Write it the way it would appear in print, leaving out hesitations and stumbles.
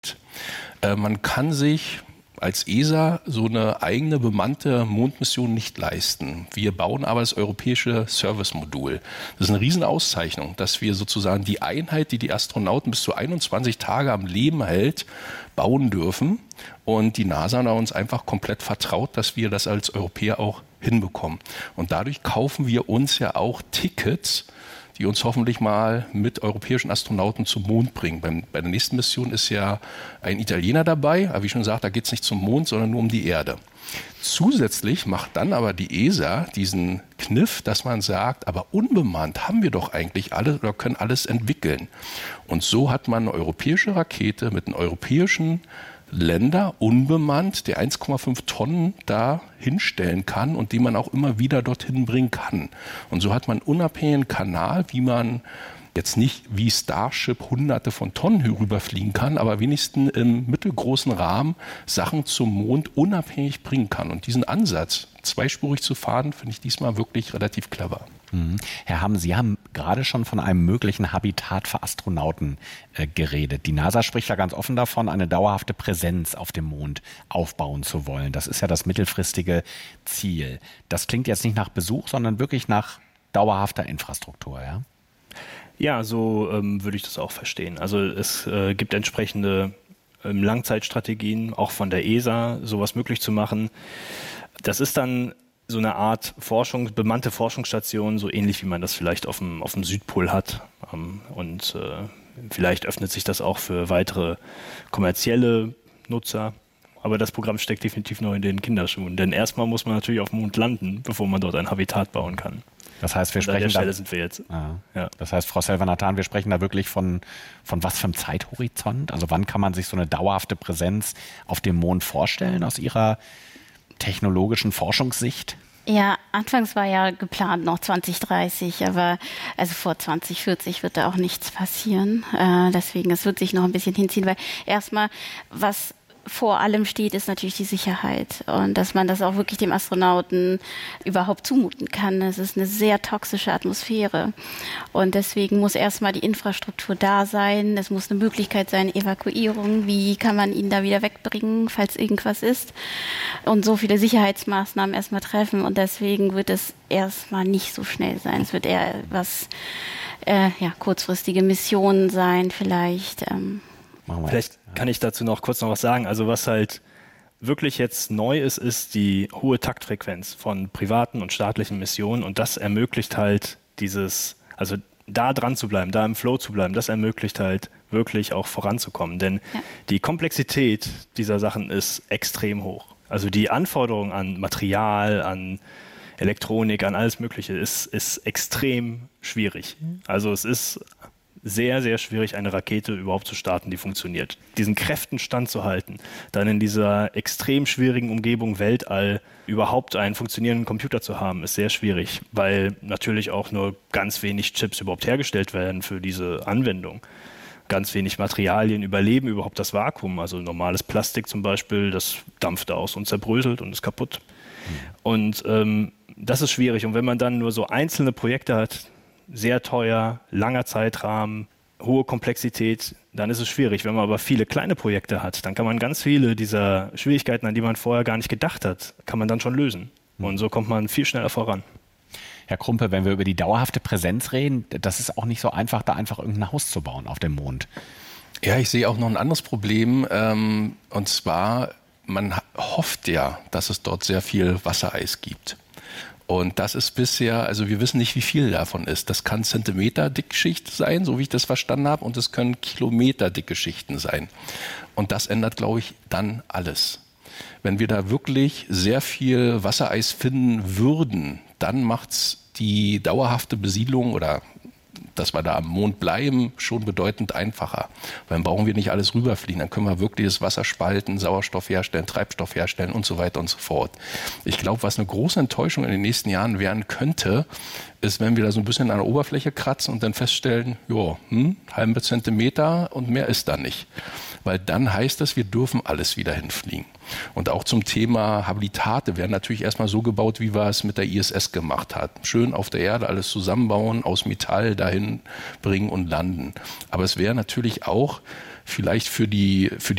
Man kann sich als ESA so eine eigene bemannte Mondmission nicht leisten. Wir bauen aber das europäische Service-Modul. Das ist eine Riesenauszeichnung, dass wir sozusagen die Einheit, die die Astronauten bis zu 21 Tage am Leben hält, bauen dürfen. Und die NASA hat uns einfach komplett vertraut, dass wir das als Europäer auch hinbekommen. Und dadurch kaufen wir uns ja auch Tickets, die uns hoffentlich mal mit europäischen Astronauten zum Mond bringen. Bei der nächsten Mission ist ja ein Italiener dabei, aber wie schon gesagt, da geht es nicht zum Mond, sondern nur um die Erde. Zusätzlich macht dann aber die ESA diesen Kniff, dass man sagt, aber unbemannt haben wir doch eigentlich alle oder können alles entwickeln. Und so hat man eine europäische Rakete mit einem europäischen Länder unbemannt, der 1,5 Tonnen da hinstellen kann und die man auch immer wieder dorthin bringen kann. Und so hat man einen unabhängigen Kanal, wie man jetzt nicht wie Starship hunderte von Tonnen herüberfliegen kann, aber wenigstens im mittelgroßen Rahmen Sachen zum Mond unabhängig bringen kann. Und diesen Ansatz, zweispurig zu fahren, finde ich diesmal wirklich relativ clever. Herr Hamm, Sie haben gerade schon von einem möglichen Habitat für Astronauten geredet. Die NASA spricht ja ganz offen davon, eine dauerhafte Präsenz auf dem Mond aufbauen zu wollen. Das ist ja das mittelfristige Ziel. Das klingt jetzt nicht nach Besuch, sondern wirklich nach dauerhafter Infrastruktur, ja? Ja, so würde ich das auch verstehen. Also es gibt entsprechende Langzeitstrategien, auch von der ESA, sowas möglich zu machen. Das ist dann so eine Art bemannte Forschungsstation, so ähnlich wie man das vielleicht auf dem Südpol hat. Und vielleicht öffnet sich das auch für weitere kommerzielle Nutzer. Aber das Programm steckt definitiv noch in den Kinderschuhen. Denn erstmal muss man natürlich auf dem Mond landen, bevor man dort ein Habitat bauen kann. Das heißt, wir sprechen an der Stelle sind wir jetzt. Ja. Das heißt, Frau Selvanathan, wir sprechen da wirklich von was für einem Zeithorizont? Also wann kann man sich so eine dauerhafte Präsenz auf dem Mond vorstellen aus Ihrer technologischen Forschungssicht? Ja, anfangs war ja geplant noch 2030, aber also vor 2040 wird da auch nichts passieren. Deswegen, es wird sich noch ein bisschen hinziehen, weil erstmal, was vor allem steht, ist natürlich die Sicherheit und dass man das auch wirklich dem Astronauten überhaupt zumuten kann. Es ist eine sehr toxische Atmosphäre und deswegen muss erstmal die Infrastruktur da sein. Es muss eine Möglichkeit sein, Evakuierung, wie kann man ihn da wieder wegbringen, falls irgendwas ist und so viele Sicherheitsmaßnahmen erstmal treffen und deswegen wird es erstmal nicht so schnell sein. Es wird eher kurzfristige Missionen sein vielleicht. Vielleicht kann ich dazu noch kurz was sagen. Also was halt wirklich jetzt neu ist, ist die hohe Taktfrequenz von privaten und staatlichen Missionen und das ermöglicht halt also da dran zu bleiben, da im Flow zu bleiben, das ermöglicht halt wirklich auch voranzukommen. Denn die Komplexität dieser Sachen ist extrem hoch. Also die Anforderungen an Material, an Elektronik, an alles Mögliche ist extrem schwierig. Also es ist sehr, sehr schwierig, eine Rakete überhaupt zu starten, die funktioniert. Diesen Kräften standzuhalten, dann in dieser extrem schwierigen Umgebung Weltall überhaupt einen funktionierenden Computer zu haben, ist sehr schwierig, weil natürlich auch nur ganz wenig Chips überhaupt hergestellt werden für diese Anwendung. Ganz wenig Materialien überleben überhaupt das Vakuum. Also normales Plastik zum Beispiel, das dampft aus und zerbröselt und ist kaputt. Und das ist schwierig. Und wenn man dann nur so einzelne Projekte hat, sehr teuer, langer Zeitrahmen, hohe Komplexität, dann ist es schwierig. Wenn man aber viele kleine Projekte hat, dann kann man ganz viele dieser Schwierigkeiten, an die man vorher gar nicht gedacht hat, kann man dann schon lösen. Und so kommt man viel schneller voran. Herr Krumpe, wenn wir über die dauerhafte Präsenz reden, das ist auch nicht so einfach, da einfach irgendein Haus zu bauen auf dem Mond. Ja, ich sehe auch noch ein anderes Problem. Und zwar, man hofft ja, dass es dort sehr viel Wassereis gibt. Und das ist bisher, also wir wissen nicht, wie viel davon ist. Das kann Zentimeter-Dickschicht sein, so wie ich das verstanden habe, und es können Kilometer-dicke Schichten sein. Und das ändert, glaube ich, dann alles. Wenn wir da wirklich sehr viel Wassereis finden würden, dann macht's die dauerhafte Besiedlung oder dass wir da am Mond bleiben, schon bedeutend einfacher. Weil dann brauchen wir nicht alles rüberfliegen. Dann können wir wirklich das Wasser spalten, Sauerstoff herstellen, Treibstoff herstellen und so weiter und so fort. Ich glaube, was eine große Enttäuschung in den nächsten Jahren werden könnte, ist, wenn wir da so ein bisschen an der Oberfläche kratzen und dann feststellen, halben Zentimeter und mehr ist da nicht. Weil dann heißt das, wir dürfen alles wieder hinfliegen. Und auch zum Thema Habitate werden natürlich erstmal so gebaut, wie wir es mit der ISS gemacht haben. Schön auf der Erde alles zusammenbauen, aus Metall dahin bringen und landen. Aber es wäre natürlich auch vielleicht für die